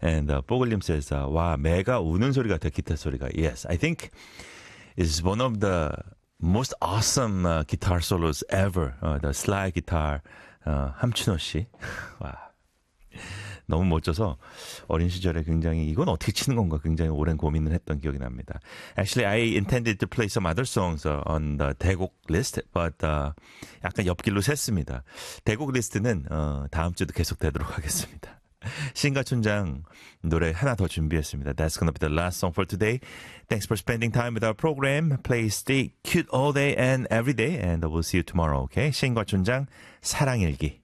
And 뽀글님 says, 와, 매가 우는 소리 같아, 기타 소리가. Yes, I think it's one of the most awesome guitar solos ever. The slide guitar, 함춘호 씨. 와. 너무 멋져서 어린 시절에 굉장히 이건 어떻게 치는 건가 굉장히 오랜 고민을 했던 기억이 납니다. Actually, I intended to play some other songs on the 대곡 list, but 약간 옆길로 샜습니다. 대곡 리스트는 다음 주도 계속되도록 하겠습니다. 신가춘장 노래 하나 더 준비했습니다. That's gonna be the last song for today. Thanks for spending time with our program. Please stay cute all day and every day, and we'll see you tomorrow. Okay? 신가춘장 사랑일기.